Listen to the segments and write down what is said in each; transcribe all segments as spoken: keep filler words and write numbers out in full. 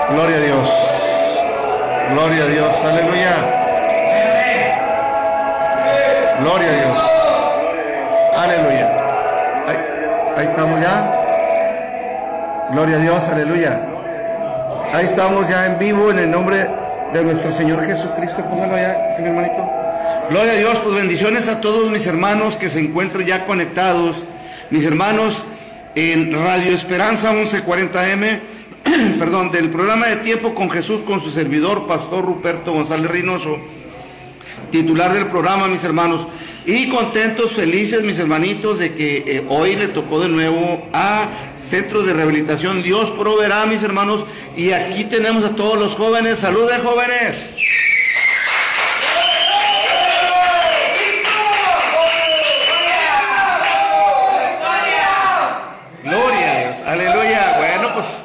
Gloria a Dios. Gloria a Dios. Aleluya. Gloria a Dios. Aleluya. Ahí, ahí estamos ya. Gloria a Dios. Aleluya. Ahí estamos ya en vivo en el nombre de nuestro Señor Jesucristo. Póngalo ya, mi hermanito. Gloria a Dios. Pues bendiciones a todos mis hermanos que se encuentran ya conectados. Mis hermanos en Radio Esperanza once cuarenta eme, perdón, del programa de Tiempo con Jesús con su servidor, Pastor Ruperto González Reynoso, titular del programa, mis hermanos, y contentos, felices, mis hermanitos, de que eh, hoy le tocó de nuevo a Centro de Rehabilitación Dios Proveerá, mis hermanos, y aquí tenemos a todos los jóvenes. ¡Saludos, jóvenes! Gloria a Dios, aleluya. Bueno, pues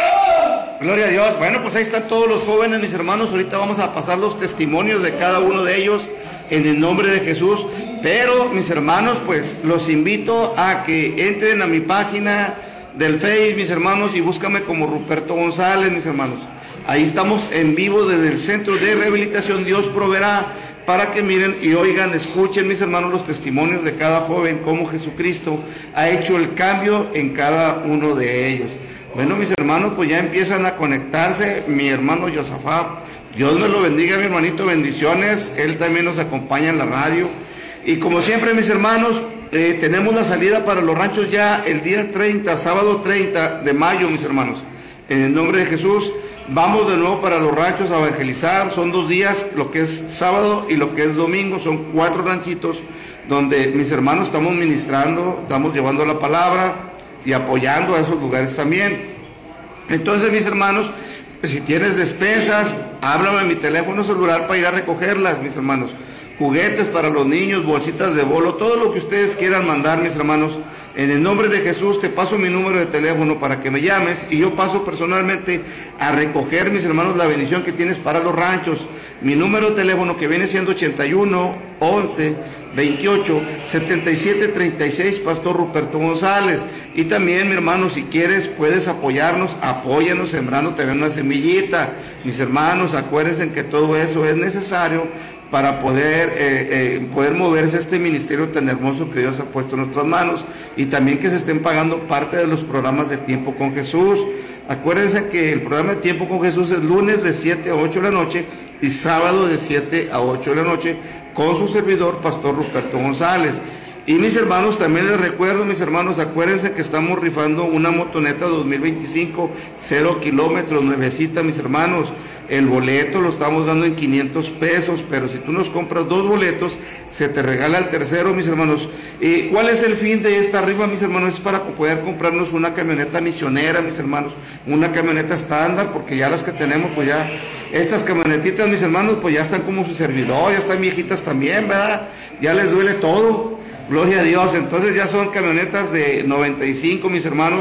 gloria a Dios. Bueno, pues ahí están todos los jóvenes, mis hermanos. Ahorita vamos a pasar los testimonios de cada uno de ellos en el nombre de Jesús. Pero, mis hermanos, pues los invito a que entren a mi página del Face, mis hermanos, y búscame como Ruperto González, mis hermanos. Ahí estamos en vivo desde el Centro de Rehabilitación Dios Proveerá, para que miren y oigan, escuchen, mis hermanos, los testimonios de cada joven, cómo Jesucristo ha hecho el cambio en cada uno de ellos. Bueno, mis hermanos, pues ya empiezan a conectarse. Mi hermano Josafat, Dios me lo bendiga, mi hermanito, bendiciones. Él también nos acompaña en la radio. Y como siempre, mis hermanos, eh, tenemos la salida para los ranchos ya el día treinta, sábado treinta de mayo, mis hermanos. En el nombre de Jesús, vamos de nuevo para los ranchos a evangelizar. Son dos días, lo que es sábado y lo que es domingo. Son cuatro ranchitos donde mis hermanos estamos ministrando, estamos llevando la palabra y apoyando a esos lugares también. Entonces, mis hermanos, si tienes despensas, háblame a mi teléfono celular para ir a recogerlas, mis hermanos. Juguetes para los niños, bolsitas de bolo, todo lo que ustedes quieran mandar, mis hermanos. En el nombre de Jesús te paso mi número de teléfono para que me llames y yo paso personalmente a recoger, mis hermanos, la bendición que tienes para los ranchos. Mi número de teléfono, que viene siendo ochenta y uno, once, veintiocho, setenta y siete, treinta y seis, Pastor Ruperto González. Y también, mi hermano, si quieres, puedes apoyarnos, apóyanos sembrando también una semillita. Mis hermanos, acuérdense que todo eso es necesario para poder, eh, eh, poder moverse este ministerio tan hermoso que Dios ha puesto en nuestras manos, y también que se estén pagando parte de los programas de Tiempo con Jesús. Acuérdense que el programa de Tiempo con Jesús es lunes de siete a ocho de la noche y sábado de siete a ocho de la noche con su servidor, Pastor Ruperto González. Y mis hermanos, también les recuerdo, mis hermanos, acuérdense que estamos rifando una motoneta dos mil veinticinco, cero kilómetros, nuevecita, mis hermanos. El boleto lo estamos dando en quinientos pesos, pero si tú nos compras dos boletos, se te regala el tercero, mis hermanos. ¿Y cuál es el fin de esta rifa, mis hermanos? Es para poder comprarnos una camioneta misionera, mis hermanos, una camioneta estándar, porque ya las que tenemos, pues ya, estas camionetitas, mis hermanos, pues ya están como su servidor, ya están viejitas también, ¿verdad? Ya les duele todo. Gloria a Dios. Entonces ya son camionetas de noventa y cinco, mis hermanos,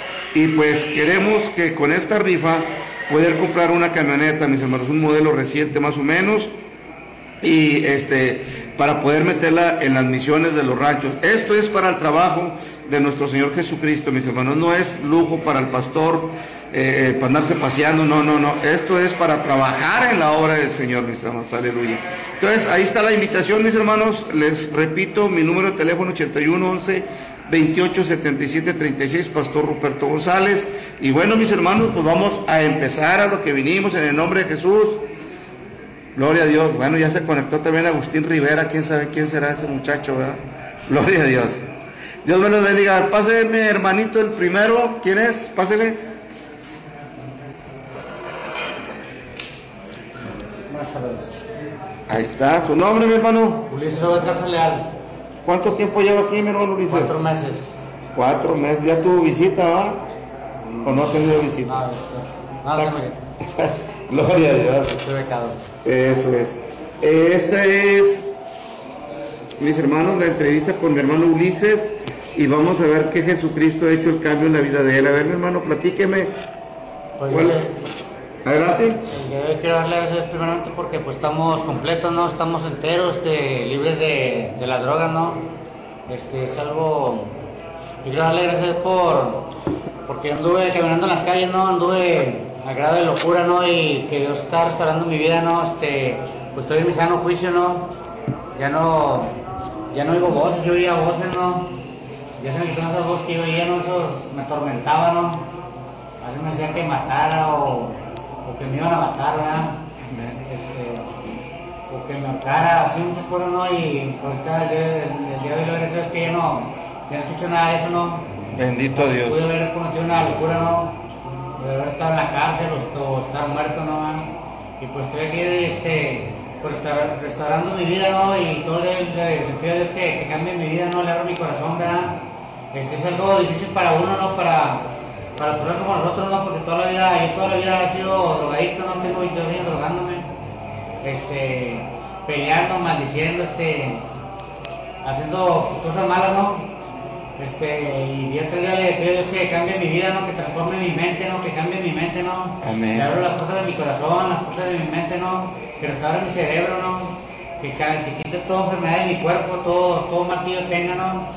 y pues queremos que con esta rifa poder comprar una camioneta, mis hermanos, un modelo reciente más o menos, y este para poder meterla en las misiones de los ranchos. Esto es para el trabajo de nuestro Señor Jesucristo, mis hermanos. No es lujo para el pastor, eh, para andarse paseando, no, no, no. Esto es para trabajar en la obra del Señor, mis hermanos. Aleluya. Entonces, ahí está la invitación, mis hermanos. Les repito, mi número de teléfono ochenta y uno, once, veintiocho, setenta y siete, treinta y seis, Pastor Ruperto González. Y bueno, mis hermanos, pues vamos a empezar a lo que vinimos en el nombre de Jesús. Gloria a Dios. Bueno, ya se conectó también Agustín Rivera. Quién sabe quién será ese muchacho, ¿verdad? Gloria a Dios. Dios me los bendiga. Páseme, hermanito, el primero. ¿Quién es? Pásele. Ahí está. ¿Su nombre, mi hermano? Ulises Obed Garza Leal. ¿Cuánto tiempo lleva aquí, mi hermano Ulises? Cuatro meses. Cuatro meses. ¿Ya tuvo visita, va? ¿O no ha tenido visita? No, no, no, no. Gloria a Dios. Estoy becado. Eso es. Esta es, mis hermanos, la entrevista con mi hermano Ulises, y vamos a ver que Jesucristo ha hecho el cambio en la vida de él. A ver, mi hermano, platíqueme. Pues ¿Cuál? yo, Adelante. yo quiero darle gracias primeramente porque pues estamos completos, ¿no? Estamos enteros, este, libres de, de la droga, ¿no? Este, es algo... Yo quiero darle gracias por... Porque anduve caminando en las calles, ¿no? Anduve al grado de locura, ¿no? Y que Dios está restaurando mi vida, ¿no? Este, pues estoy en mi sano juicio, ¿no? Ya no, ya no oigo voces, yo oía voces, ¿no? Ya se me quitaron esas voces que yo oía, ¿no? Esos me atormentaban, ¿no? A veces me decían que matara o, o que me iban a matar, ¿verdad? Este, o que me ahorcara, así muchas cosas, ¿no? Y ahorita el, el, el día de hoy lo agradezco es que ya no, ya no escucho nada de eso, ¿no? Bendito Dios. Pude haber cometido una locura, ¿no? De haber estado en la cárcel o, o estar muerto, ¿no? Y pues estoy aquí, este, pues, restaurar, restaurando mi vida, ¿no? Y todo el, el, el pido a Dios que, que cambie mi vida, ¿no? Le abro mi corazón, ¿verdad? Este es algo difícil para uno, ¿no? Para, para personas como nosotros, ¿no? Porque toda la vida, yo toda la vida he sido drogadicto, ¿no? Tengo veintidós años drogándome, este, peleando, maldiciendo, este, haciendo cosas malas, ¿no? Este, y día tras día le pido a Dios que cambie mi vida, ¿no? Que transforme mi mente, ¿no? Que cambie mi mente, ¿no? Amén. Le abro las puertas de mi corazón, las puertas de mi mente, ¿no? Que restaure mi cerebro, ¿no? Que, que quite toda enfermedad de mi cuerpo, todo, todo mal que yo tenga, ¿no?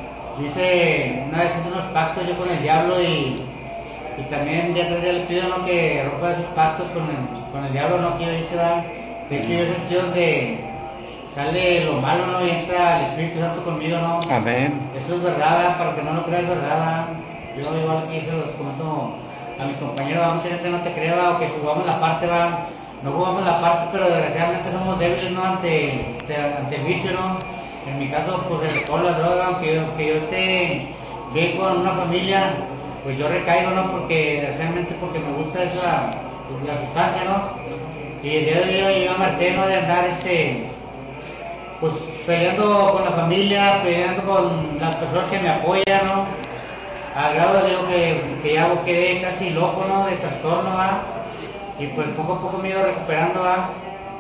Hice, una vez hice unos pactos yo con el diablo y, y también día tras día le pido, ¿no? Que rompa esos pactos con el, con el diablo, ¿no? Que yo hice, ¿verdad? De hecho yo sentí donde sale lo malo, ¿no? Y entra el Espíritu Santo conmigo, ¿no? Amén. Eso es verdad, para que no lo creas, es verdad. Yo igual que se los comento a mis compañeros, a mucha gente no te crea, o que jugamos la parte, va. No jugamos la parte, pero desgraciadamente somos débiles, ¿no? Ante, ante, ante el vicio, ¿no? En mi caso, pues el alcohol, la droga, aunque yo, aunque yo esté bien con una familia, pues yo recaigo, ¿no? Porque desgraciadamente porque me gusta esa, pues, la sustancia, ¿no? Y el día de hoy yo me harté, ¿no? De andar, este... pues peleando con la familia, peleando con las personas que me apoyan, ¿no? Al grado de digo, que, que ya quedé casi loco, ¿no? De trastorno, ¿va? Y pues poco a poco me he ido recuperando, ¿va?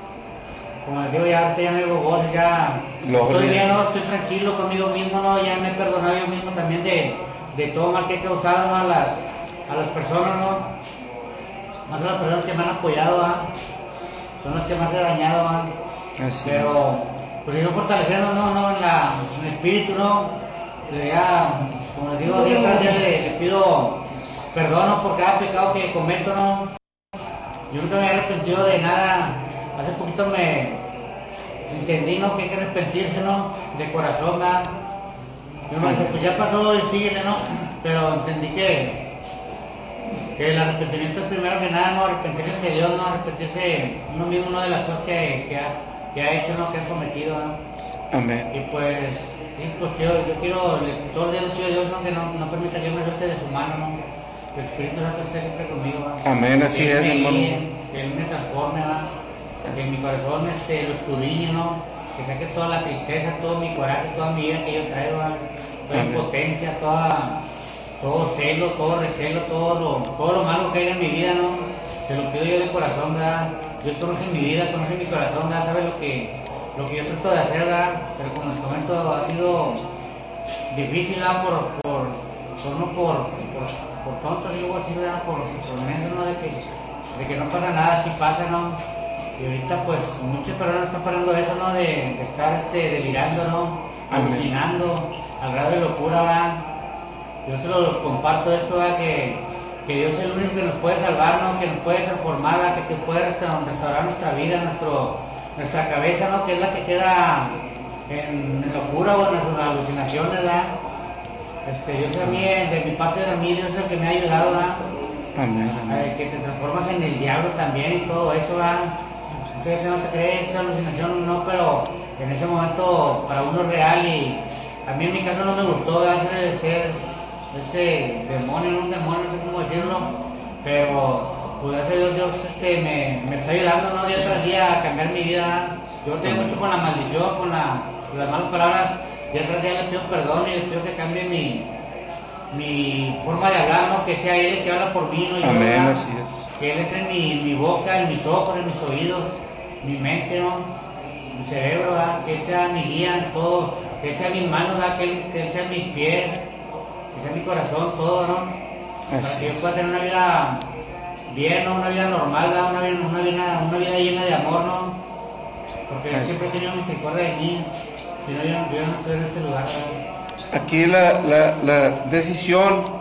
Como les digo, ya ahorita ya no digo voces, ya Gloria. Estoy bien, ¿no? Estoy tranquilo conmigo mismo, ¿no? Ya me he perdonado yo mismo también de, de todo mal que he causado, ¿no? A las, a las personas, ¿no? Más a las personas que me han apoyado, ¿va? Son las que más he dañado, ¿va? Así Pero... es. pues sigo fortaleciendo, ¿no? ¿no? En, la, en el espíritu, ¿no? Que ya, como les digo, día tras día le, le pido perdón, ¿no? Por cada pecado que cometo, ¿no? Yo nunca me he arrepentido de nada. Hace poquito me entendí, ¿no? Que hay que arrepentirse, ¿no? De corazón, ¿no? Yo me dije, pues ya pasó y síguele, ¿no? Pero entendí que, que el arrepentimiento es primero que nada, ¿no? Arrepentirse ante Dios, ¿no? Arrepentirse uno mismo, ¿no? De las cosas que, que ha... que ha hecho, ¿no? Que ha cometido, ¿no? Amén. Y pues, sí, pues yo, yo quiero, le, todo el día le pido a Dios, ¿no? Que no, no permita que yo me suelte de su mano, ¿no? Que el Espíritu Santo esté siempre conmigo, ¿no? Amén, así que es, me hermano. guíe, que Él me transforme, ¿no? Que mi corazón este, lo escudriñe, ¿no? Que saque toda la tristeza, todo mi coraje, toda mi ira que yo traigo, ¿no? Toda Amén. impotencia, toda, todo celo, todo recelo, todo lo, todo lo malo que haya en mi vida, ¿no? Se lo pido yo de corazón, ¿verdad? Dios conoce mi vida, conoce mi corazón, ¿verdad? Sabe lo que, lo que yo trato de hacer, ¿verdad? Pero como les comento, ha sido difícil, ¿verdad? Por, por, por no por, por, por tontos, digo así, ¿verdad? Por, por mensos, ¿no? De que, de que no pasa nada, sí pasa, ¿no? Y ahorita, pues, muchas personas están parando eso, ¿no? De, de estar este, delirando, ¿no? Alucinando, al grado de locura, ¿verdad? Yo se los comparto esto, ¿verdad? Que, que Dios es el único que nos puede salvar, ¿no? Que nos puede transformar, ¿verdad? Que, que puede restaurar, restaurar nuestra vida, nuestro, nuestra cabeza, ¿no? Que es la que queda en, en locura o en nuestras alucinaciones, ¿verdad? Este, Dios a mí, de mi parte de mí, Dios es el que me ha ayudado, ¿verdad? Amén, amén. Eh, que te transformas en el diablo también y todo eso, ¿verdad? Entonces no te crees esa alucinación, no, pero en ese momento para uno es real y a mí en mi caso no me gustó, ¿verdad? Ser, ser ese demonio, no un demonio, no sé cómo decirlo, pero pues gracias a Dios, Dios este, me, me está ayudando, ¿no? Día tras día a cambiar mi vida. Yo tengo mucho con la maldición, con, la, con las malas palabras. Día tras día le pido perdón y le pido que cambie mi, mi forma de hablar, ¿no? Que sea Él el que habla por mí, ¿no? Yo, Amén, ¿verdad? así es. Que Él entre en mi, mi boca, en mis ojos, en mis oídos, mi mente, ¿no? Mi cerebro, ¿verdad? Que Él sea mi guía en todo, que Él sea mis manos, ¿verdad? Que Él, que Él sea mis pies, que sea mi corazón, todo, ¿no? Así Para que yo es. pueda tener una vida bien, ¿no? Una vida normal, ¿verdad? Una vida, una, vida, una vida llena de amor, ¿no? Porque Él Así siempre ha tenido misericordia de mí, si no, yo, yo no estoy en este lugar, ¿verdad? Aquí la, la, la decisión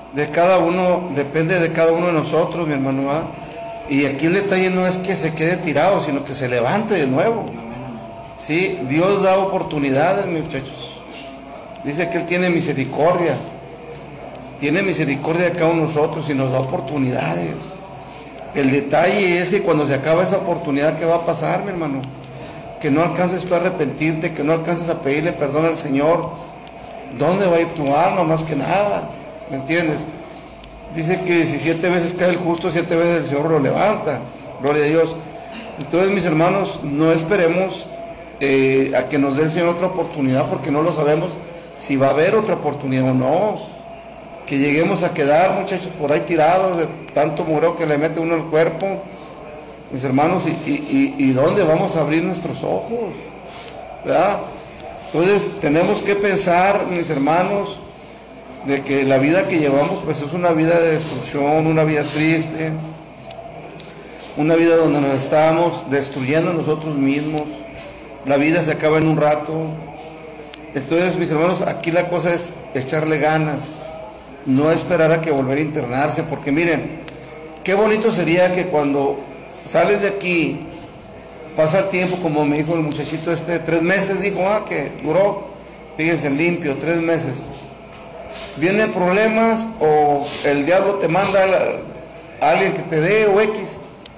de cada uno, depende de cada uno de nosotros, mi hermano, ¿verdad? Y aquí el detalle no es que se quede tirado, sino que se levante de nuevo. Sí, Dios da oportunidades, mis muchachos. Dice que Él tiene misericordia. Tiene misericordia de cada uno de nosotros y nos da oportunidades. El detalle es que cuando se acaba esa oportunidad, ¿qué va a pasar, mi hermano? Que no alcances tú a arrepentirte, que no alcances a pedirle perdón al Señor. ¿Dónde va a ir tu alma? Más que nada, ¿me entiendes? Dice que si siete veces cae el justo, siete veces el Señor lo levanta. Gloria a Dios. Entonces, mis hermanos, no esperemos eh, a que nos dé el Señor otra oportunidad, porque no lo sabemos si va a haber otra oportunidad o no. Que lleguemos a quedar, muchachos, por ahí tirados de tanto mureo que le mete uno al cuerpo, mis hermanos, y, y, y, y dónde vamos a abrir nuestros ojos, ¿verdad? Entonces tenemos que pensar, mis hermanos, de que la vida que llevamos pues es una vida de destrucción, una vida triste, una vida donde nos estamos destruyendo nosotros mismos. La vida se acaba en un rato. Entonces, mis hermanos, aquí la cosa es echarle ganas, no esperar a que volver a internarse, porque miren, qué bonito sería que cuando sales de aquí, pasa el tiempo, como me dijo el muchachito este, tres meses, dijo, ah, que duró, fíjense, limpio, tres meses. Vienen problemas o el diablo te manda a, a alguien que te dé o X,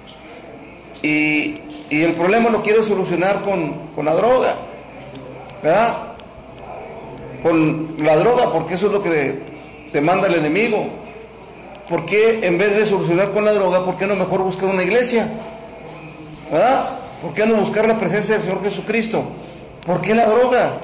y, y el problema lo quiero solucionar con, con la droga, ¿verdad? Con la droga, porque eso es lo que te, te manda el enemigo. ¿Por qué en vez de solucionar con la droga, por qué no mejor buscar una iglesia? ¿Verdad? ¿Por qué no buscar la presencia del Señor Jesucristo? ¿Por qué la droga?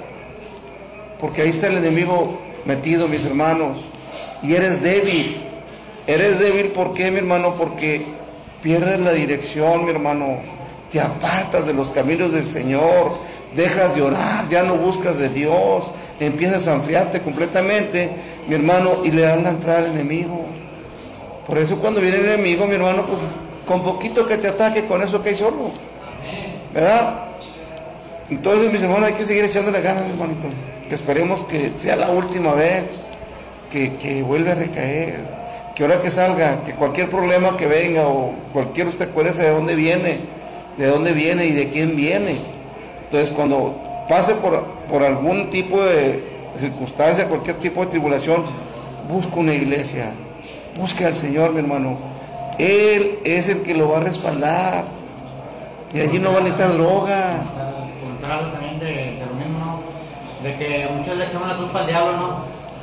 Porque ahí está el enemigo metido, mis hermanos, y eres débil. Eres débil, ¿por qué, mi hermano? Porque pierdes la dirección, mi hermano. Te apartas de los caminos del Señor, dejas de orar, ya no buscas de Dios, empiezas a enfriarte completamente, mi hermano, y le dan la entrada al enemigo. Por eso cuando viene el enemigo, mi hermano, pues con poquito que te ataque, con eso que hay solo, ¿verdad? Entonces, mis hermanos, hay que seguir echándole ganas, mi hermanito, que esperemos que sea la última vez que, que vuelve a recaer, que ahora que salga, que cualquier problema que venga o cualquier, usted acuérdese de dónde viene, de dónde viene y de quién viene. Entonces, cuando pase por, por algún tipo de circunstancia, cualquier tipo de tribulación, busca una iglesia, busque al Señor, mi hermano. Él es el que lo va a respaldar, y allí no va a necesitar droga. Contrario también de, de lo mismo, ¿no? De que muchos le echamos la culpa al diablo, ¿no?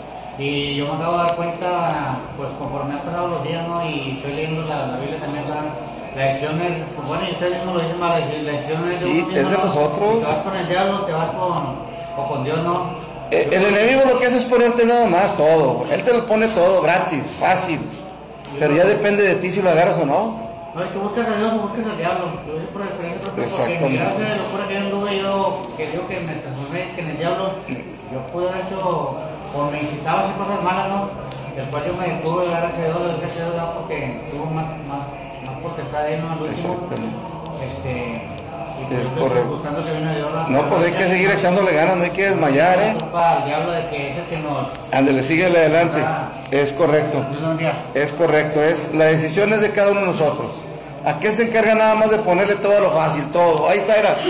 Y yo me acabo de dar cuenta, pues conforme han pasado los días, ¿no? Y estoy leyendo la, la Biblia también, la La decisión es, pues bueno, y ustedes mismos lo dicen mal, la decisión es de sí, uno mismo, es de ¿no? nosotros. Si te vas con el diablo, te vas con, o con Dios, ¿no? El, el enemigo lo que hace es ponerte nada más todo. Él te lo pone todo gratis, fácil. Pero ya depende de ti si lo agarras o no. No, y tú buscas a Dios o buscas al diablo. Lo sé por experiencia propia, porque en mi Exactamente. clase de locura que yo anduve, yo, que digo que me transformé, es que en el diablo, yo pude haber hecho, o me incitaba a hacer cosas malas, ¿no? Del cual yo me detuve, gracias a Dios, gracias a Dios, ¿no? Porque tuvo más, más, más potestad de él, ¿no? Al último. Exactamente. Este, y pues Es yo correcto. buscando que vino Dios, ¿no? No, pues hay que seguir echándole ganas, no hay que desmayar, ¿eh? Culpa al diablo de que es el que nos... Ándale, síguele adelante. Es correcto. Dios lo bendiga. Es correcto. Es, la decisión es de cada uno de nosotros. ¿A qué se encarga nada más de ponerle todo lo fácil, todo? Ahí está, era.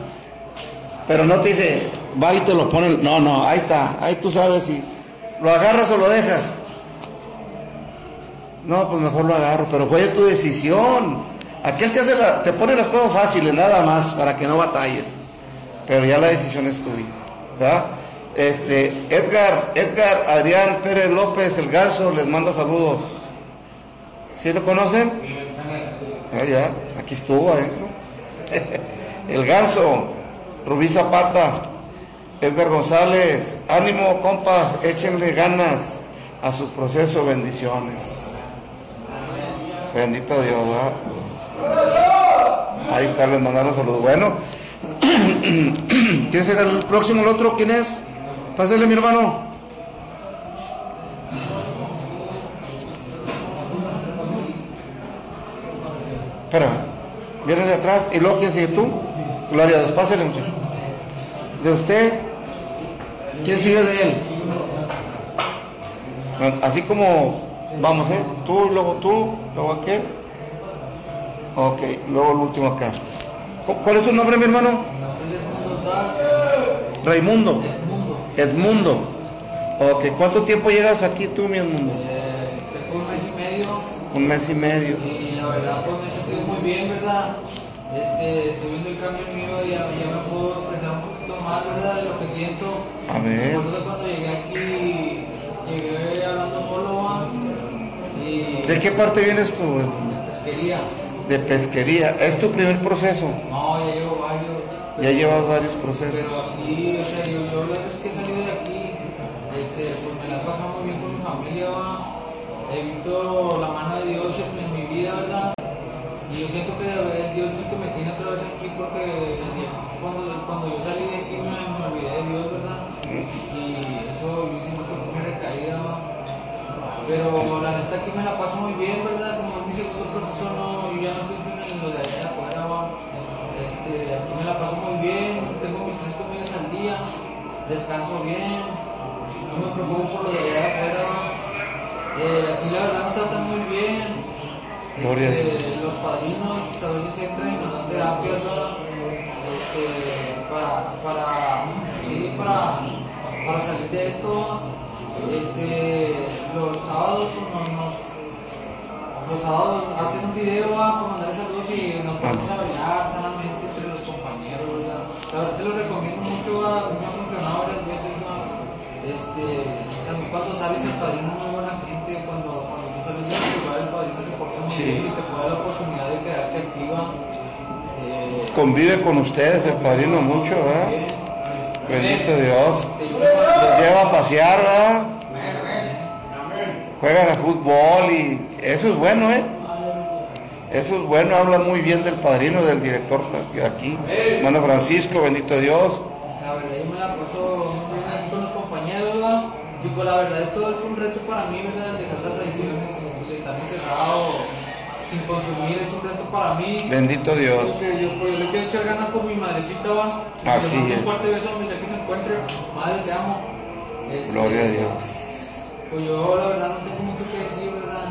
Pero no te dice, va y te lo ponen. No, no, ahí está. Ahí tú sabes si lo agarras o lo dejas. No, pues mejor lo agarro, pero fue tu decisión. Aquel te hace la, te pone las cosas fáciles, nada más, para que no batalles. Pero ya la decisión es tuya, ¿verdad? Este, Edgar, Edgar Adrián Pérez López, el Ganso, les manda saludos. ¿Sí lo conocen? Ah, ya, aquí estuvo adentro. El Ganso, Rubí Zapata, Edgar González, ánimo compas, échenle ganas a su proceso, bendiciones. Bendito Dios, ¿verdad? Ahí está, les mandaron saludos. Bueno, ¿quién será el próximo? ¿El otro? ¿Quién es? Pásale, mi hermano. Espera, viene de atrás y luego ¿quién sigue tú? Gloria a Dios, pásale, muchacho. ¿De usted? ¿Quién sigue de él? Bueno, así como vamos, ¿eh? Tú, luego tú, luego aquel. Ok, luego el último acá. ¿Cuál es su nombre, mi hermano? Raimundo. Edmundo. Ok, ¿cuánto tiempo llegas aquí tú, mi Edmundo? Eh, un mes y medio. Un mes y medio. Y la verdad, pues me he sentido muy bien, ¿verdad? Este, estoy viendo el cambio mío y ya, ya me puedo expresar un poquito más, ¿verdad? De lo que siento. A ver. Recuerdo cuando llegué aquí, llegué hablando solo, ¿va? Y ¿De qué parte vienes tú? de pesquería. De pesquería. ¿Es tu primer proceso? No, ya llevo varios. Ya llevas varios procesos. Pero aquí, o sea, yo, yo la vez que he salido de aquí, este, pues me la he pasado muy bien con mi familia, ¿va? He visto la mano de Dios en, en mi vida, ¿verdad? Y yo siento que Dios es el que me tiene otra vez aquí porque cuando, cuando yo salí de aquí me, me olvidé de Dios, ¿verdad? Y eso yo siento que fue mi recaída, ¿va? Pero la neta aquí me la paso muy bien, ¿verdad? Como es mi segundo proceso, no, yo ya no pienso en lo de allá de afuera, ¿va? Este, aquí me la paso muy bien, tengo mis tres comidas al día, descanso bien, no me preocupo por lo de allá de afuera, ¿va? Eh, aquí la verdad nos tratan muy bien. Gloria a Dios. Este, los padrinos a veces entran y nos dan terapias, ¿verdad? Este, para, para, sí, para, para salir de esto. Este, los sábados pues, nos, nos, los sábados hacen un video, ¿va? Para mandar saludos y nos podemos hablar sanamente entre los compañeros, ¿verdad? La verdad se los recomiendo mucho, ¿va? Me ha funcionado varias veces, ¿va? Este, también cuando sales el padrino es muy buena gente, cuando, cuando tú sales de lugar el padrino se porta muy Sí. bien y te puede dar la oportunidad de quedarte aquí, ¿va? Eh, Convive con ustedes, el padrino, mucho, ¿verdad? bien. Bendito Dios. Este, yo Los lleva a pasear, ¿verdad? Amén. Juegan a fútbol y eso es bueno, ¿eh? Eso es bueno, habla muy bien del padrino, del director de aquí. Hermano Francisco, bendito Dios. La verdad yo me la paso muy bien aquí con los compañeros, ¿verdad? Y pues la verdad esto es un reto para mí, ¿verdad? Dejar las adicciones, el estar encerrado sin consumir es un reto para mí. Bendito Dios. Porque yo, pues, yo le quiero echar ganas con mi madrecita, ¿va? Y Así le mando es. un fuerte beso donde sea que se encuentre. Madre, te amo. Este, Gloria a Dios. Pues yo la verdad no tengo mucho que decir, ¿verdad?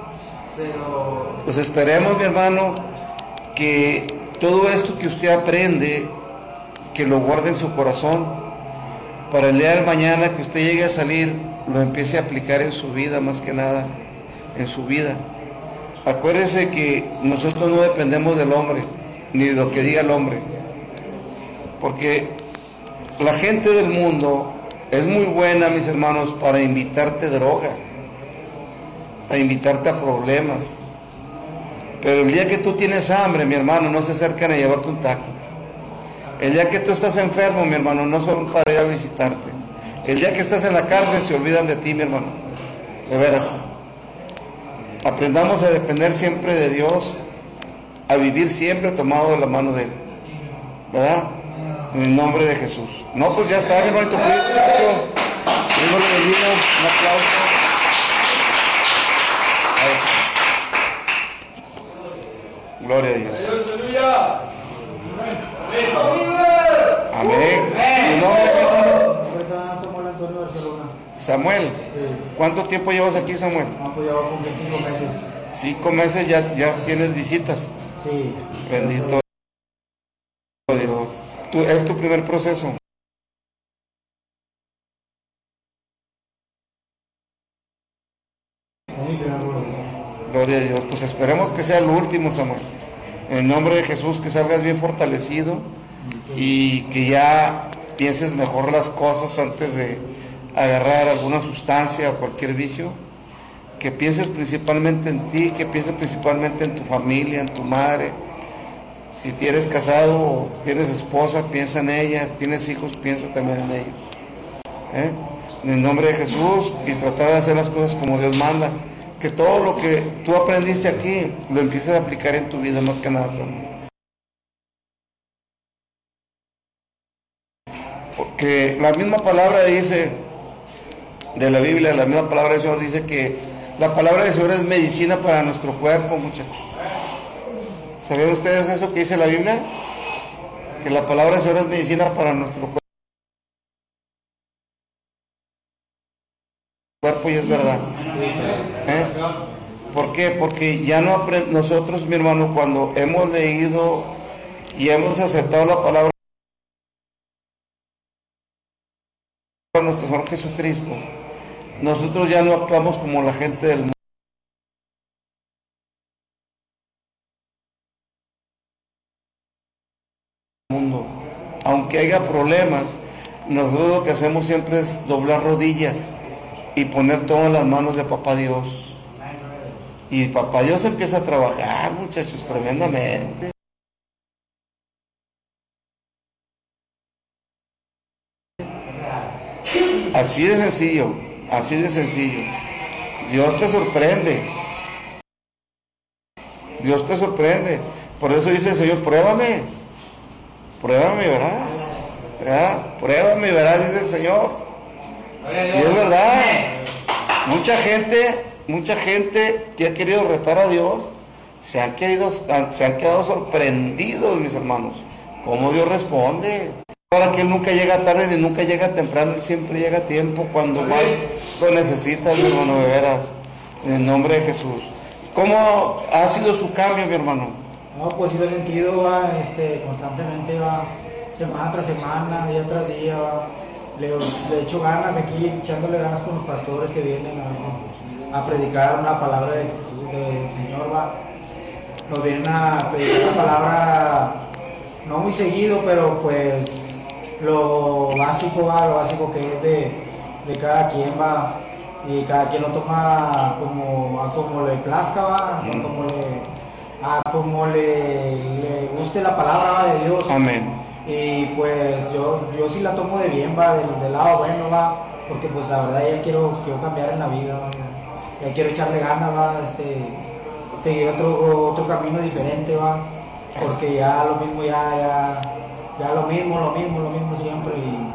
Pero Pues esperemos, mi hermano, que todo esto que usted aprende, que lo guarde en su corazón, para el día de mañana que usted llegue a salir, lo empiece a aplicar en su vida, más que nada, en su vida. Acuérdese que nosotros no dependemos del hombre, ni de lo que diga el hombre, porque la gente del mundo es muy buena, mis hermanos, para invitarte droga, a invitarte a problemas. Pero el día que tú tienes hambre, mi hermano, no se acercan a llevarte un taco. El día que tú estás enfermo, mi hermano, no son para ir a visitarte. El día que estás en la cárcel, se olvidan de ti, mi hermano. De veras. Aprendamos a depender siempre de Dios, a vivir siempre tomado de la mano de Él. ¿Verdad? En el nombre de Jesús. No, pues ya está, mi hermanito, cuídese mucho. Dios lo bendiga. Un aplauso. Ahí. Gloria a Dios. Amén. ¿Tu nombre, mi hermano? Samuel Antonio Barcelona. Samuel. Sí. ¿Cuánto tiempo llevas aquí, Samuel? No, pues ya va a cumplir cinco meses. Cinco meses, ya, ya tienes visitas. Sí. Bendito Dios. ¿Tú, ¿Es tu primer proceso? Es mi primer problema. Gloria a Dios. Pues esperemos que sea el último, Samuel. En el nombre de Jesús, que salgas bien fortalecido y que ya pienses mejor las cosas antes de agarrar alguna sustancia o cualquier vicio. Que pienses principalmente en ti, que pienses principalmente en tu familia, en tu madre. Si eres casado o tienes esposa, piensa en ella. Tienes hijos, piensa también en ellos. ¿Eh? En el nombre de Jesús, y tratar de hacer las cosas como Dios manda. Que todo lo que tú aprendiste aquí lo empieces a aplicar en tu vida, más que nada, Samuel. Porque la misma palabra dice de la Biblia, la misma palabra del Señor dice que la palabra del Señor es medicina para nuestro cuerpo, muchachos. ¿Sabían ustedes eso que dice la Biblia? Que la palabra del Señor es medicina para nuestro cuerpo. cuerpo y es verdad. ¿Eh? ¿Por qué? Porque ya no aprendemos, nosotros, mi hermano, cuando hemos leído y hemos aceptado la palabra de nuestro Señor Jesucristo, nosotros ya no actuamos como la gente del mundo. mundo. Aunque haya problemas, nosotros lo que hacemos siempre es doblar rodillas y poner todo en las manos de Papá Dios. Y Papá Dios empieza a trabajar, muchachos, tremendamente. Así de sencillo, así de sencillo. Dios te sorprende. Dios te sorprende. Por eso dice el Señor, pruébame. Pruébame, verás. ¿Verdad? Pruébame, verás, dice el Señor. Y es verdad. Mucha gente, mucha gente que ha querido retar a Dios, se han, querido, se han quedado sorprendidos, mis hermanos. Cómo Dios responde. Ahora que Él nunca llega tarde ni nunca llega temprano, Él siempre llega a tiempo cuando más lo necesitas, mi hermano, de veras. En el nombre de Jesús. ¿Cómo ha sido su cambio, mi hermano? No, pues sí lo he sentido, va, este, constantemente, va, semana tras semana, día tras día, va. Le, le echo ganas aquí, echándole ganas con los pastores que vienen a, a predicar una palabra de, del Señor, va. Nos vienen a predicar la palabra, no muy seguido, pero pues lo básico, va, lo básico que es de, de cada quien, va. Y cada quien lo toma como, a como le plazca, va, a como le, a como le, le guste la palabra de Dios. Amén. Y pues yo, yo sí la tomo de bien, va, del, del lado bueno, va, porque pues la verdad ya quiero, quiero cambiar en la vida, va, ya, ya quiero echarle ganas, va, este, seguir otro, otro camino diferente, va, porque ya lo mismo, ya, ya, ya lo mismo, lo mismo, lo mismo siempre,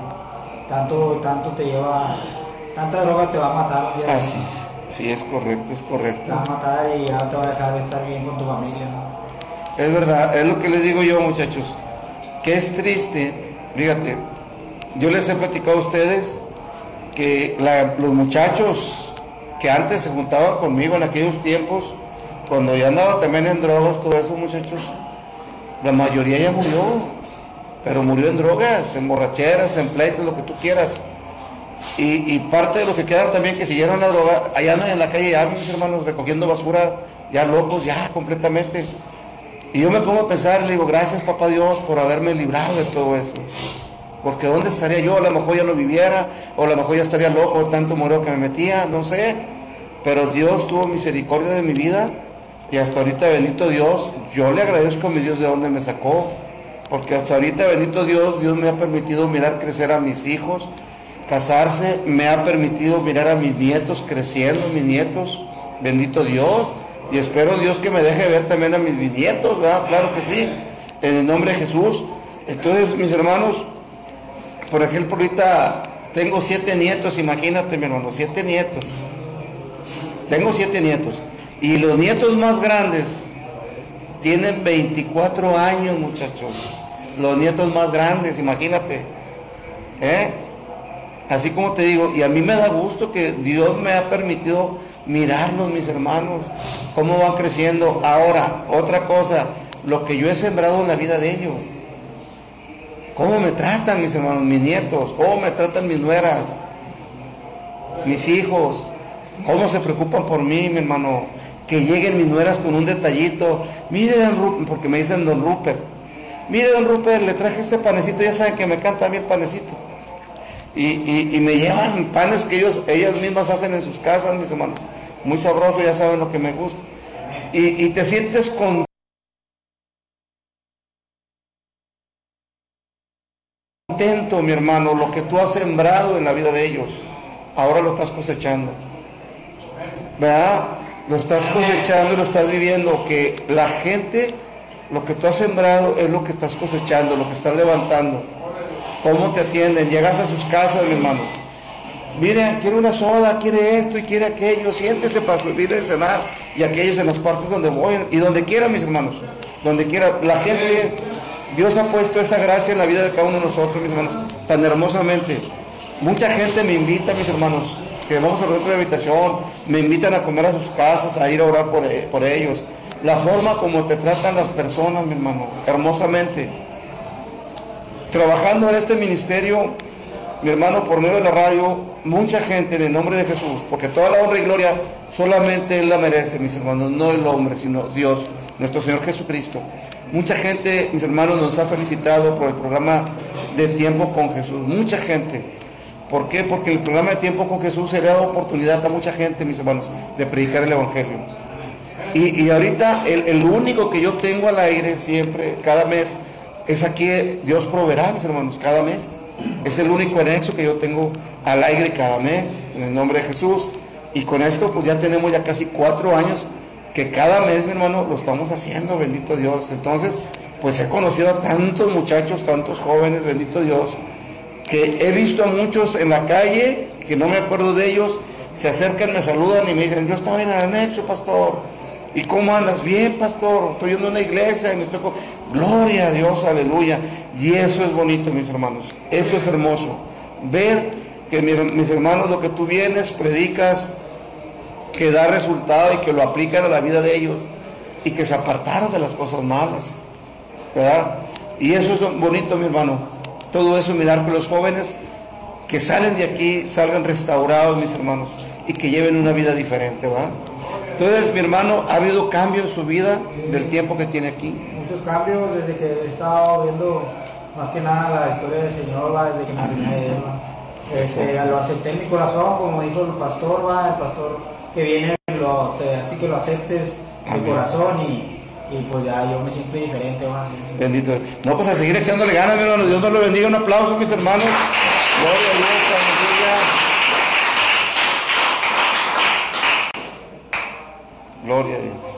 y tanto, tanto te lleva, tanta droga te va a matar. Ya, así es, sí, es correcto, es correcto. Te va a matar y ya no te va a dejar estar bien con tu familia, ¿no? Es verdad, es lo que les digo yo, muchachos, que es triste. Fíjate, yo les he platicado a ustedes que la, los muchachos que antes se juntaban conmigo en aquellos tiempos, cuando yo andaba también en drogas, todos esos muchachos, la mayoría ya murió, pero murió en drogas, en borracheras, en pleitos, lo que tú quieras. Y, y parte de los que quedan también que siguieron la droga, allá andan en la calle ya, mis hermanos, recogiendo basura, ya locos, ya completamente. Y yo me pongo a pensar, le digo, gracias Papá Dios por haberme librado de todo eso. Porque ¿dónde estaría yo? A lo mejor ya no viviera, o a lo mejor ya estaría loco, tanto moreo que me metía, no sé. Pero Dios tuvo misericordia de mi vida, y hasta ahorita, bendito Dios, yo le agradezco a mi Dios de dónde me sacó. Porque hasta ahorita, bendito Dios, Dios me ha permitido mirar crecer a mis hijos, casarse, me ha permitido mirar a mis nietos creciendo, mis nietos, bendito Dios. Y espero Dios que me deje ver también a mis bisnietos, ¿verdad? Claro que sí, en el nombre de Jesús. Entonces, mis hermanos, por ejemplo, ahorita tengo siete nietos, imagínate, mi hermano, siete nietos. Tengo siete nietos. Y los nietos más grandes tienen veinticuatro años, muchachos. Los nietos más grandes, imagínate. ¿Eh? Así como te digo, y a mí me da gusto que Dios me ha permitido mirarlos, mis hermanos, cómo van creciendo. Ahora, otra cosa, lo que yo he sembrado en la vida de ellos. Cómo me tratan, mis hermanos, mis nietos, cómo me tratan mis nueras, mis hijos, cómo se preocupan por mí, mi hermano. Que lleguen mis nueras con un detallito. Mire, don Rupert, porque me dicen don Rupert. Mire, don Rupert, le traje este panecito, ya saben que me encanta a mí el panecito. Y, y, y me llevan panes que ellos, ellas mismas hacen en sus casas, mis hermanos. Muy sabroso, ya saben lo que me gusta. Y, y te sientes contento, mi hermano, lo que tú has sembrado en la vida de ellos. Ahora lo estás cosechando. ¿Verdad? Lo estás cosechando y lo estás viviendo. Que la gente, lo que tú has sembrado es lo que estás cosechando, lo que estás levantando. ¿Cómo te atienden? Llegas a sus casas, mi hermano. Mire, quiere una soda, quiere esto y quiere aquello. Siéntese para subir a cenar. Y aquellos en las partes donde voy. Y donde quiera, mis hermanos. Donde quiera. La gente, Dios ha puesto esa gracia en la vida de cada uno de nosotros, mis hermanos. Tan hermosamente. Mucha gente me invita, mis hermanos, que vamos a otra habitación, me invitan a comer a sus casas, a ir a orar por, por ellos. La forma como te tratan las personas, mi hermano, hermosamente. Trabajando en este ministerio, mi hermano, por medio de la radio, mucha gente en el nombre de Jesús, porque toda la honra y gloria solamente Él la merece, mis hermanos, no el hombre, sino Dios, nuestro Señor Jesucristo. Mucha gente, mis hermanos, nos ha felicitado por el programa de Tiempo con Jesús. Mucha gente. ¿Por qué? Porque el programa de Tiempo con Jesús se le ha dado oportunidad a mucha gente, mis hermanos, de predicar el Evangelio. Y, y ahorita el, el único que yo tengo al aire siempre, cada mes, es aquí, Dios proveerá, mis hermanos, cada mes. Es el único anexo que yo tengo al aire cada mes, en el nombre de Jesús. Y con esto pues ya tenemos ya casi cuatro años que cada mes, mi hermano, lo estamos haciendo, bendito Dios. Entonces, pues he conocido a tantos muchachos, tantos jóvenes, bendito Dios, que he visto a muchos en la calle, que no me acuerdo de ellos, se acercan, me saludan y me dicen, yo estaba en el anexo, pastor. ¿Y cómo andas? Bien, pastor, estoy yendo a una iglesia y me estoy... Gloria a Dios, aleluya. Y eso es bonito, mis hermanos, eso es hermoso. Ver que mis hermanos, lo que tú vienes, predicas, que da resultado y que lo aplican a la vida de ellos y que se apartaron de las cosas malas, ¿verdad? Y eso es bonito, mi hermano. Todo eso, mirar que los jóvenes que salen de aquí salgan restaurados, mis hermanos, y que lleven una vida diferente, ¿verdad? Entonces, mi hermano, ¿ha habido cambio en su vida del tiempo que tiene aquí? Muchos cambios desde que he estado viendo más que nada la historia del Señor, ¿va? Desde que me vine de Él, ¿va? Este, lo acepté en mi corazón, como dijo el pastor, ¿va? El pastor que viene, lo, te, así que lo aceptes de corazón y, y pues ya yo me siento diferente, ¿va? Bendito. No, pues a seguir echándole ganas, mi hermano. Dios nos lo bendiga. Un aplauso, mis hermanos. Gloria a Dios, aleluya. Gloria a Dios.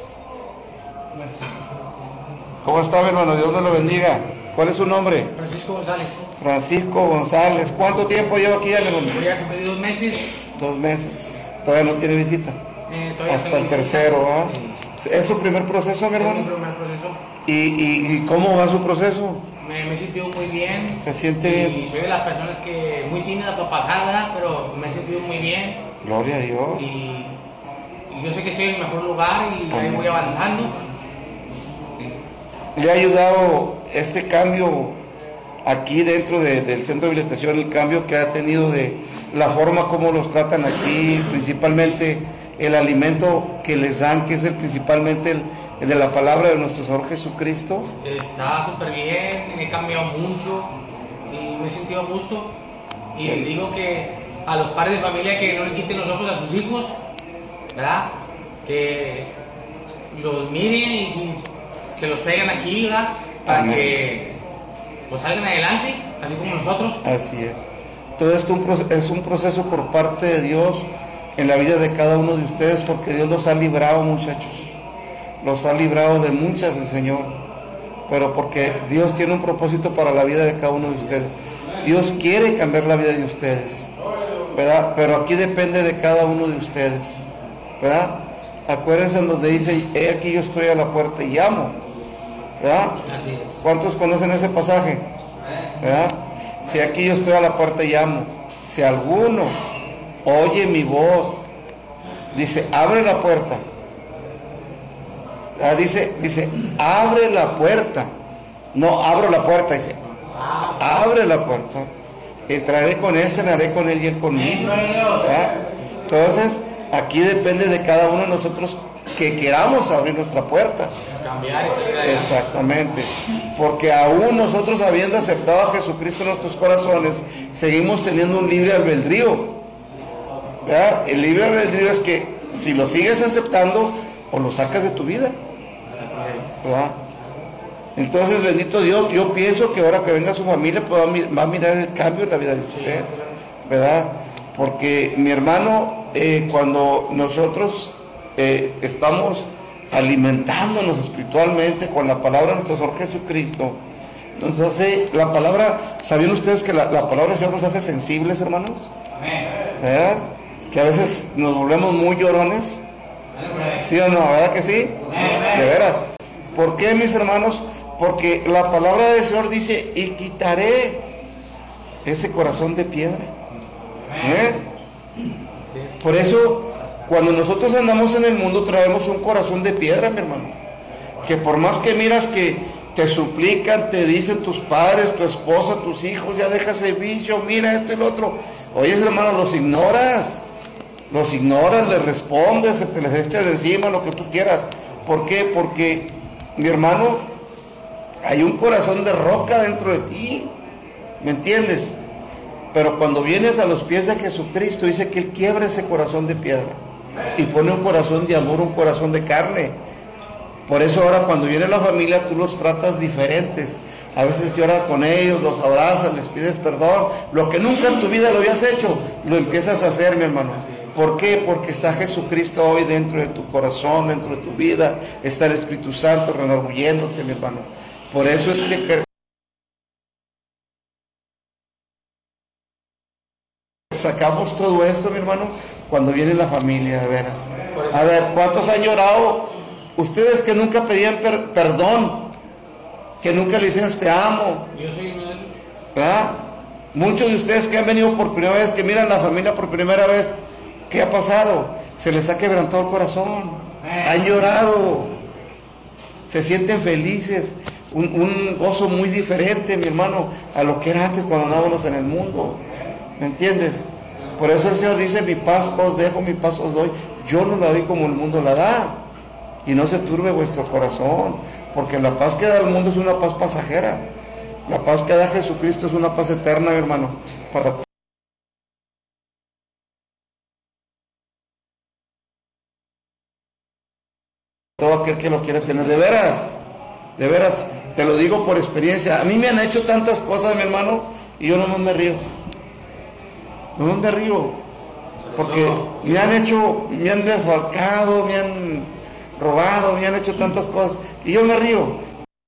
¿Cómo está, mi hermano? Dios nos lo bendiga. ¿Cuál es su nombre? Francisco González. Francisco González. ¿Cuánto tiempo lleva aquí, hermano? Voy a cumplir dos meses. Dos meses. Todavía no tiene visita. Eh, todavía Hasta tengo el visita. tercero, ¿ah? Sí. ¿Es su primer proceso, mi Es hermano? mi primer proceso. ¿Y, y, y cómo va su proceso? Me, me he sentido muy bien. ¿Se siente y bien? Y soy de las personas que muy tímida para pasar, ¿verdad? Pero me he sentido muy bien. Gloria a Dios. Y, y yo sé que estoy en el mejor lugar y ahí voy avanzando. ¿Le ha ayudado este cambio aquí dentro de, del centro de habilitación, el cambio que ha tenido de la forma como los tratan aquí, principalmente el alimento que les dan, que es el principalmente el, el de la palabra de nuestro Señor Jesucristo? Está súper bien, he cambiado mucho y me he sentido a gusto. Y les digo que a los padres de familia que no le quiten los ojos a sus hijos, ¿verdad? Que los miren y si, que los traigan aquí, ¿verdad? Para Amén. que pues salgan adelante, así como nosotros. Así es. Todo esto un proce- es un proceso por parte de Dios en la vida de cada uno de ustedes, porque Dios los ha librado, muchachos. Los ha librado de muchas del Señor, pero porque Dios tiene un propósito para la vida de cada uno de ustedes. Dios quiere cambiar la vida de ustedes, ¿verdad? Pero aquí depende de cada uno de ustedes, ¿verdad? Acuérdense en donde dice, he aquí yo estoy a la puerta y llamo, ¿verdad? Así es. ¿Cuántos conocen ese pasaje? ¿Verdad? Si aquí yo estoy a la puerta y llamo, si alguno oye mi voz, dice, abre la puerta. Ah, dice, dice, abre la puerta. No, abro la puerta, dice, abre la puerta. Entraré con él, cenaré con él y él conmigo. ¿Verdad? Entonces, aquí depende de cada uno de nosotros que queramos abrir nuestra puerta. Cambiar y salir adelante. Exactamente, porque aún nosotros habiendo aceptado a Jesucristo en nuestros corazones, seguimos teniendo un libre albedrío, ¿verdad? El libre albedrío es que si lo sigues aceptando o lo sacas de tu vida, ¿verdad? Entonces, bendito Dios, yo pienso que ahora que venga su familia pues, va a mirar el cambio en la vida de usted, ¿verdad? Porque mi hermano, eh, cuando nosotros eh, estamos alimentándonos espiritualmente con la palabra de nuestro Señor Jesucristo, nos hace, la palabra, ¿sabían ustedes que la, la palabra del Señor nos hace sensibles, hermanos? ¿Verdad? Que a veces nos volvemos muy llorones, ¿sí o no? ¿Verdad que sí? De veras. ¿Por qué, mis hermanos? Porque la palabra del Señor dice, y quitaré ese corazón de piedra, ¿eh? Sí. Por eso, cuando nosotros andamos en el mundo, traemos un corazón de piedra, mi hermano. Que por más que miras que te suplican, te dicen tus padres, tu esposa, tus hijos, ya deja ese bicho, mira esto y lo otro. Oye, hermano, los ignoras. Los ignoras, les respondes, te les echas encima lo que tú quieras. ¿Por qué? Porque, mi hermano, hay un corazón de roca dentro de ti. ¿Me entiendes? Pero cuando vienes a los pies de Jesucristo, dice que Él quiebra ese corazón de piedra y pone un corazón de amor, un corazón de carne. Por eso ahora cuando viene la familia, tú los tratas diferentes. A veces lloras con ellos, los abrazas, les pides perdón. Lo que nunca en tu vida lo habías hecho, lo empiezas a hacer, mi hermano. ¿Por qué? Porque está Jesucristo hoy dentro de tu corazón, dentro de tu vida. Está el Espíritu Santo redarguyéndote, mi hermano. Por eso es que sacamos todo esto, mi hermano, cuando viene la familia, de veras. A ver, ¿cuántos han llorado? Ustedes que nunca pedían per perdón, que nunca le decían te amo. Yo soy uno de ellos. ¿Verdad? Muchos de ustedes que han venido por primera vez, que miran la familia por primera vez, ¿qué ha pasado? Se les ha quebrantado el corazón, han llorado, se sienten felices, un, un gozo muy diferente, mi hermano, a lo que era antes cuando andábamos en el mundo. ¿Me entiendes? Por eso el Señor dice, mi paz os dejo, mi paz os doy. Yo no la doy como el mundo la da. Y no se turbe vuestro corazón, porque la paz que da el mundo es una paz pasajera. La paz que da Jesucristo es una paz eterna, mi hermano, para todo aquel que lo quiere tener. De veras, de veras, te lo digo por experiencia. A mí me han hecho tantas cosas, mi hermano, y yo nomás me río. No me río, porque me han hecho, me han desfalcado, me han robado, me han hecho tantas cosas, y yo me río.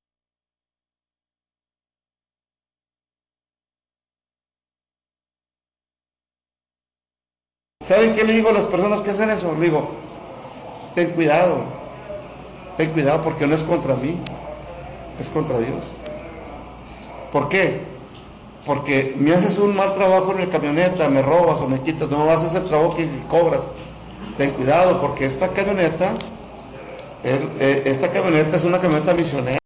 ¿Saben qué le digo a las personas que hacen eso? Le digo, ten cuidado, ten cuidado, porque no es contra mí, es contra Dios. ¿Por qué? Porque me haces un mal trabajo en el camioneta, me robas o me quitas, no vas a hacer trabajo que si cobras. Ten cuidado, porque esta camioneta, esta camioneta es una camioneta misionera.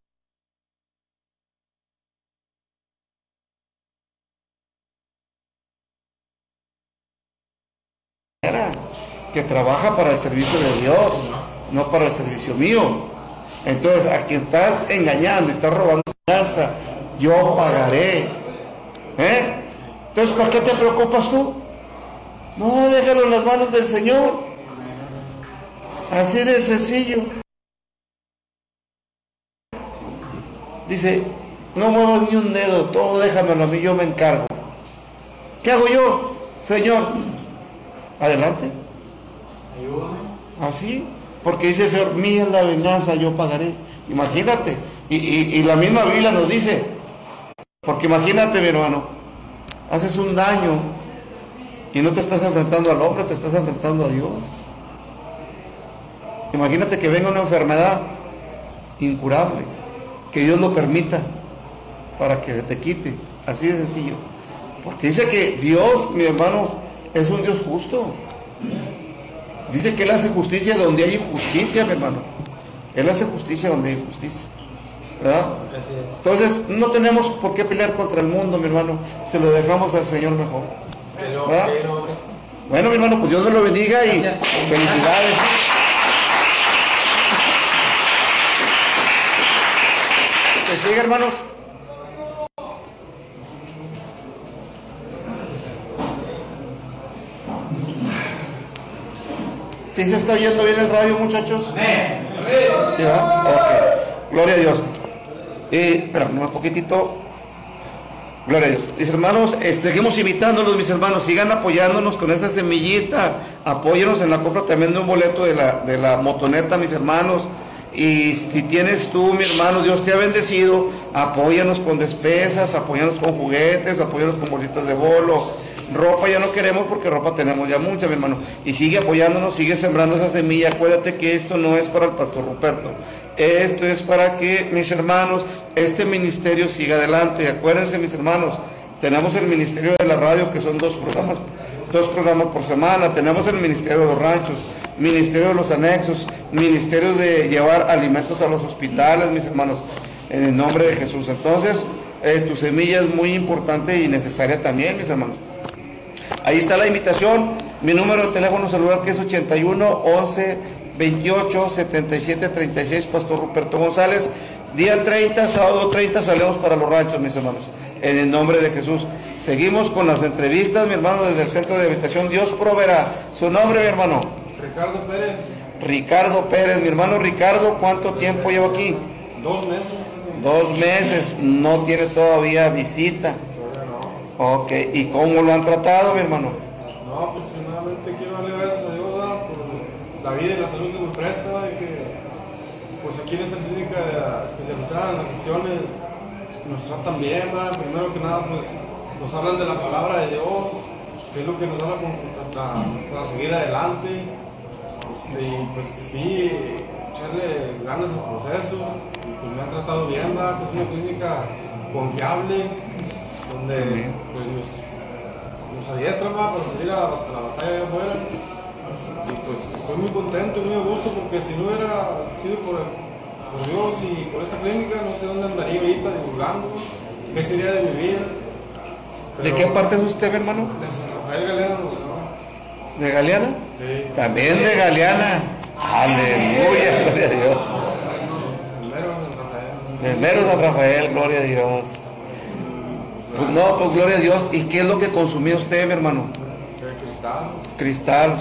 Que trabaja para el servicio de Dios, no para el servicio mío. Entonces, a quien estás engañando y estás robando casa, yo pagaré. ¿Eh? Entonces, ¿para qué te preocupas tú? No, déjalo en las manos del Señor. Así de sencillo. Dice, no muevas ni un dedo, todo déjamelo a mí, yo me encargo. ¿Qué hago yo? Señor, adelante. Así, porque dice el Señor, mía es la venganza, yo pagaré. Imagínate, y, y, y la misma Biblia nos dice, porque imagínate, mi hermano, haces un daño y no te estás enfrentando al hombre, te estás enfrentando a Dios. Imagínate que venga una enfermedad incurable, que Dios lo permita para que te quite, así de sencillo. Porque dice que Dios, mi hermano, es un Dios justo. Dice que Él hace justicia donde hay injusticia, mi hermano. Él hace justicia donde hay injusticia, ¿verdad? Entonces, no tenemos por qué pelear contra el mundo, mi hermano. Se lo dejamos al Señor mejor, ¿verdad? Bueno, mi hermano, pues Dios me lo bendiga y felicidades. Que siga, hermanos. ¿Sí se está oyendo bien el radio, muchachos? ¿Sí va? Ok. Gloria a Dios. Eh, espera, un poquitito. Gloria a Dios. Mis hermanos, eh, seguimos invitándolos, mis hermanos. Sigan apoyándonos con esa semillita. Apóyenos en la compra también de un boleto de la, de la motoneta, mis hermanos. Y si tienes tú, mi hermano, Dios te ha bendecido, apóyanos con despensas, apóyanos con juguetes, apóyanos con bolsitas de bolo. Ropa ya no queremos porque ropa tenemos ya mucha, mi hermano. Y sigue apoyándonos, sigue sembrando esa semilla. Acuérdate que esto no es para el pastor Ruperto. Esto es para que, mis hermanos, este ministerio siga adelante. Acuérdense, mis hermanos, tenemos el ministerio de la radio, que son dos programas dos programas por semana. Tenemos el Ministerio de los Ranchos, Ministerio de los Anexos, Ministerios de llevar alimentos a los hospitales, mis hermanos, en el nombre de Jesús. Entonces, eh, tu semilla es muy importante y necesaria también, mis hermanos. Ahí está la invitación. Mi número de teléfono celular, que es ochenta y uno, once, veintiocho, setenta y siete, treinta y seis, Pastor Ruperto González. Día treinta, sábado treinta, salimos para los ranchos, mis hermanos, en el nombre de Jesús. Seguimos con las entrevistas, mi hermano, desde el centro de habitación. Dios proveerá. Su nombre, mi hermano. Ricardo Pérez. Ricardo Pérez, mi hermano Ricardo, ¿cuánto tiempo lleva aquí? Dos meses. Dos meses, no tiene todavía visita. Todavía no. Ok, ¿y cómo lo han tratado, mi hermano? No, pues primeramente quiero darle gracias a Dios, ¿verdad? Por la vida y la salud que me presta, y que pues aquí en esta clínica especializada en adicciones nos tratan bien, ¿verdad? Primero que nada, pues nos hablan de la palabra de Dios, que es lo que nos da la para, para seguir adelante. Este, y pues que sí, echarle ganas al proceso. Y pues me han tratado bien, ¿verdad? Que es una clínica confiable, donde pues nos, nos adiestran, ¿verdad? Para salir a la, a la batalla de afuera. Y pues estoy muy contento y muy a gusto, porque si no hubiera sido por, por Dios y por esta clínica, no sé dónde andaría ahorita divulgando, qué sería de mi vida. Pero, ¿de qué parte es usted, mi hermano? De San Rafael Galeano, ¿no? ¿De Galeana? Sí. También de Galeana. Aleluya, gloria a Dios. Primero San Rafael. De mero San Rafael, gloria a Dios. Pues no, pues gloria a Dios. ¿Y qué es lo que consumía usted, mi hermano? De cristal. Cristal.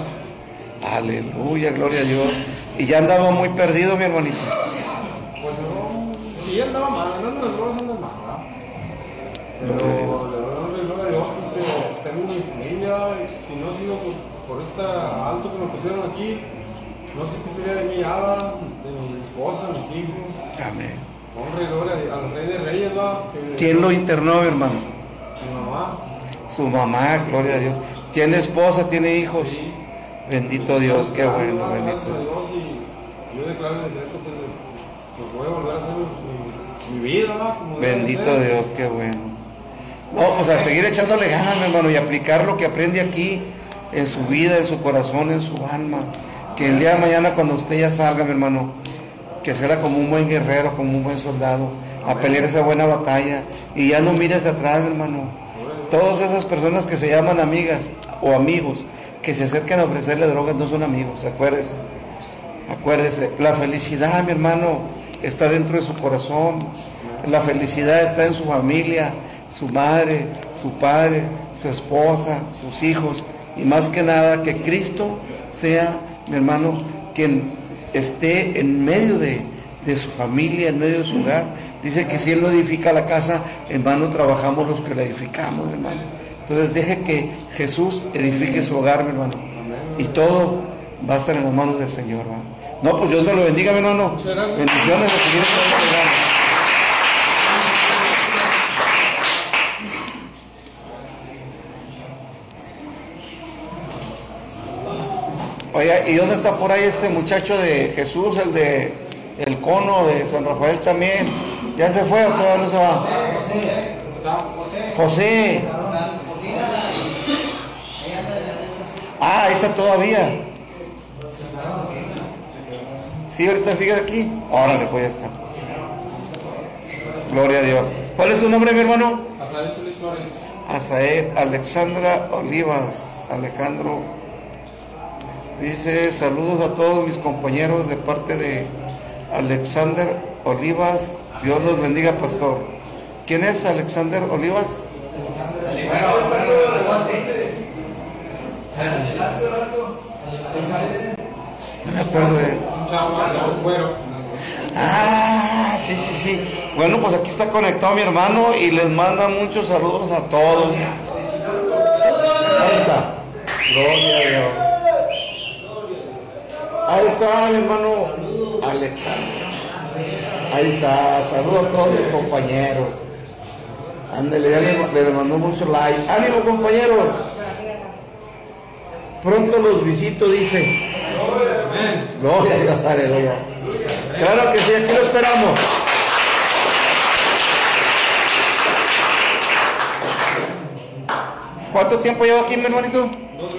Aleluya, gloria a Dios. Y ya andaba muy perdido, mi hermanito. Pues no, sí andaba mal, andando en las drogas andas mal, ¿verdad? Pero Gloria a le Dios. doy gloria a Dios porque tengo mi familia, y si no ha sido por, por este alto que me pusieron aquí, no sé qué sería de mi hada, de mi esposa, mis hijos. Amén. Honra y gloria al Rey de Reyes, ¿verdad? Que, ¿Quién lo internó, mi hermano? Mi mamá. Su mamá, gloria a Dios. ¿Tiene esposa, tiene hijos? Sí. Bendito Dios, qué bueno, Gracias bendito a Dios. Dios, y yo declaro el decreto que pues voy a volver a hacer mi, mi vida, ¿verdad? Como debe Bendito ser. Dios, qué bueno. No, pues a seguir echándole ganas, mi hermano, y aplicar lo que aprende aquí en su vida, en su corazón, en su alma. Que el día de mañana, cuando usted ya salga, mi hermano, que sea como un buen guerrero, como un buen soldado, a pelear esa buena batalla, y ya no mires atrás, mi hermano. Todas esas personas que se llaman amigas o amigos, que se acercan a ofrecerle drogas, no son amigos, acuérdese. Acuérdese, la felicidad, mi hermano, está dentro de su corazón. La felicidad está en su familia, su madre, su padre, su esposa, sus hijos. Y más que nada, que Cristo sea, mi hermano, quien esté en medio de, de su familia, en medio de su hogar. Dice que si Él no edifica la casa, en vano trabajamos los que la edificamos, mi hermano. Entonces deje que Jesús edifique su hogar, mi hermano. Y todo va a estar en las manos del Señor, ¿va? No, pues Dios me lo bendiga, mi hermano. Muchas gracias. Bendiciones de seguir echándole ganas. Oiga, ¿y dónde está por ahí este muchacho de Jesús, el de el cono de San Rafael también? ¿Ya se fue o todavía no se va? José. Ah, ahí está todavía. Sí, ahorita sigue aquí. Órale, pues ya está. Gloria a Dios. ¿Cuál es su nombre, mi hermano? Azael Chelis Flores. Azael Alexandra Olivas. Alejandro. Dice, saludos a todos mis compañeros de parte de Alexander Olivas. Dios los bendiga, pastor. ¿Quién es Alexander Olivas? No me acuerdo de él. Un chavo, un güero. Ah, sí, sí, sí. Bueno, pues aquí está conectado mi hermano y les manda muchos saludos a todos. Ahí está. Gloria a Dios. Ahí está mi hermano Alexander. Ahí está. Saludos a todos mis compañeros. Ándale, ya le, le mandó mucho like. Ánimo, compañeros. Pronto los visito, dice. Gloria a Dios, aleluya. Claro que sí, aquí lo esperamos. ¿Cuánto tiempo lleva aquí, mi hermanito? Dos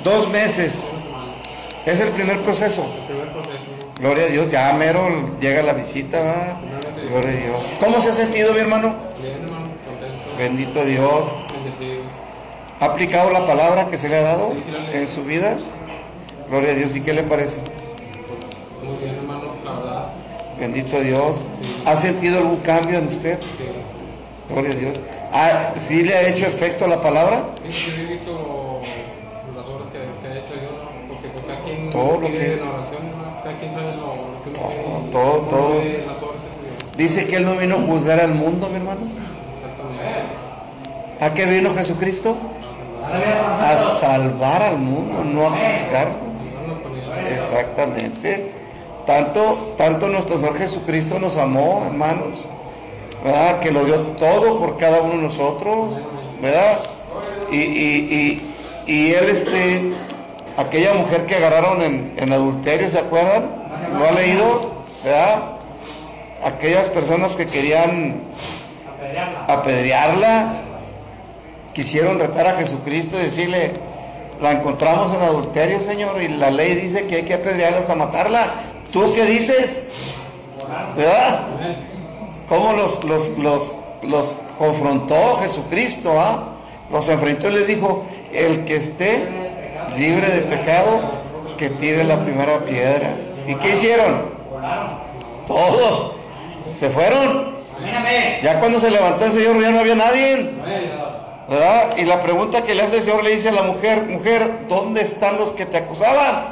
Dos meses. Una semana. Es el primer proceso. El primer proceso. Gloria a Dios, ya mero llega la visita, ¿verdad? Gloria a Dios. ¿Cómo se ha sentido, mi hermano? Bien, hermano, contento. Bendito Dios. Bendecido. ¿Ha aplicado la palabra que se le ha dado Sí, sí la leí. en su vida? Gloria a Dios. ¿Y qué le parece? Muy bien, hermano, la verdad. Bendito Dios. ¿Ha sentido algún cambio en usted? Sí. Gloria a Dios. Ah, ¿sí le ha hecho efecto la palabra? Sí, sí, he visto las obras que, que ha hecho Dios, ¿no? Porque pues, cada quien Todo lo pide que- en oración, ¿no? Cada quien sabe lo, lo que uno Todo, pide y todo, cómo todo. ve las obras que hace Dios. Dice que Él no vino a juzgar al mundo, mi hermano. Exactamente. ¿A qué vino Jesucristo? Aleluya. A salvar al mundo, no a juzgarlo. Ayudarnos con Él. Exactamente. Tanto, tanto nuestro Señor Jesucristo nos amó, hermanos, ¿verdad? Que lo dio todo por cada uno de nosotros, ¿verdad? Y, y, y, y él, este, aquella mujer que agarraron en, en adulterio, ¿se acuerdan? ¿Lo ha leído? ¿Verdad? Aquellas personas que querían apedrearla, quisieron retar a Jesucristo y decirle, la encontramos en adulterio, Señor, y la ley dice que hay que apedrearla hasta matarla. ¿Tú qué dices? ¿Verdad? ¿Cómo los, los, los, los confrontó Jesucristo? ¿Ah? Los enfrentó y les dijo, el que esté libre de pecado, que tire la primera piedra. ¿Y qué hicieron? Todos se fueron. Ya cuando se levantó el Señor ya no había nadie, ¿verdad? Y la pregunta que le hace el Señor le dice a la mujer, mujer, ¿dónde están los que te acusaban?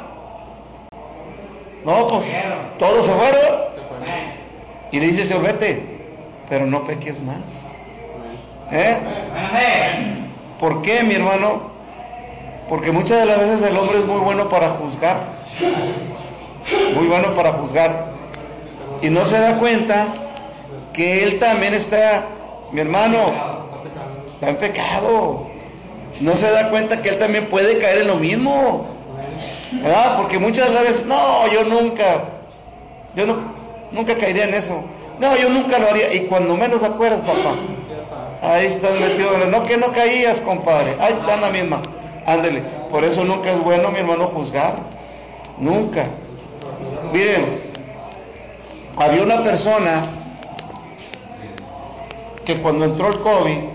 No, pues todos se fueron. Y le dice el Señor, vete, pero no peques más. ¿Eh? ¿Por qué, mi hermano? Porque muchas de las veces el hombre es muy bueno para juzgar. Muy bueno para juzgar. Y no se da cuenta que él también está, mi hermano, está en pecado. No se da cuenta que él también puede caer en lo mismo, ¿verdad? Porque muchas veces, no, yo nunca, yo no, nunca caería en eso. No, yo nunca lo haría. Y cuando menos acuerdas, papá, ahí estás metido en el, no que no caías, compadre. Ahí está en la misma. Ándele. Por eso nunca es bueno, mi hermano, juzgar. Nunca. Miren, había una persona que cuando entró el COVID,